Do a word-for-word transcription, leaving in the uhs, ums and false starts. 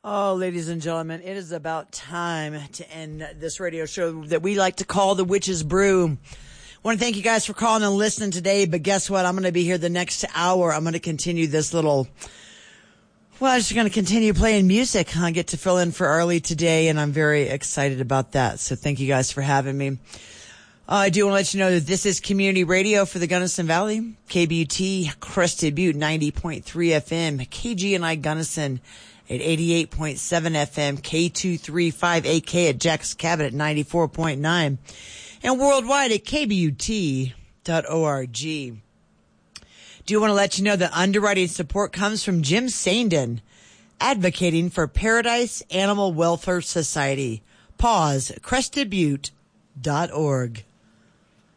Oh, ladies and gentlemen, it is about time to end this radio show that we like to call the Witch's Brew. I want to thank you guys for calling and listening today, but guess what? I'm going to be here the next hour. I'm going to continue this little, well, I'm just going to continue playing music. I get to fill in for Arlie today, and I'm very excited about that. So thank you guys for having me. Uh, I do want to let you know that this is community radio for the Gunnison Valley. K B U T, Crested Butte, ninety point three F M. K G N I Gunnison at eighty-eight point seven F M. K two thirty-five A K at Jack's Cabin at ninety-four point nine. And worldwide at K B U T dot org. Do want to let you know that underwriting support comes from Jim Sandin, advocating for Paradise Animal Welfare Society. Pause, crested butte dot org.